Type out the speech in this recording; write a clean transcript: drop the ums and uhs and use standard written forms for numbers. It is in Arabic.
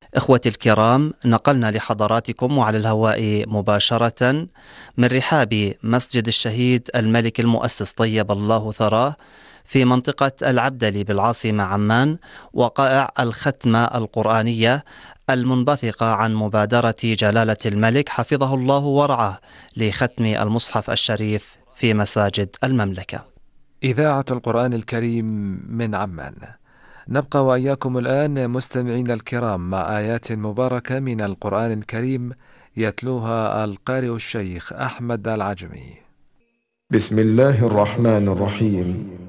إخوتي الكرام، نقلنا لحضراتكم وعلى الهواء مباشرة من رحاب مسجد الشهيد الملك المؤسس طيب الله ثراه في منطقة العبدلي بالعاصمة عمان، وقائع الختمة القرآنية المنبثقة عن مبادرة جلالة الملك حفظه الله ورعاه لختم المصحف الشريف في مساجد المملكة. إذاعة القرآن الكريم من عمان. نبقى وإياكم الآن مستمعين الكرام مع آيات مباركة من القرآن الكريم يتلوها القارئ الشيخ أحمد العجمي. بسم الله الرحمن الرحيم.